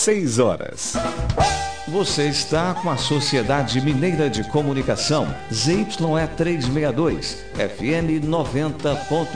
6 horas. Você está com a Sociedade Mineira de Comunicação, ZYE 362, FM 90.1.